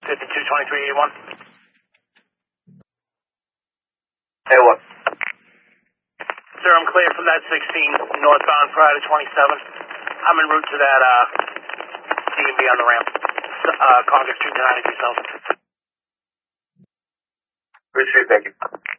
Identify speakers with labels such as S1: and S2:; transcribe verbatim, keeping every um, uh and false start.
S1: fifty-two twenty-three eighty-one.
S2: Hey, what?
S1: Sir, I'm clear from that sixteen, northbound prior to twenty-seven. I'm en route to that, uh, D and B on the ramp. Uh, Congress two ninety-three South.
S2: Good street, thank you.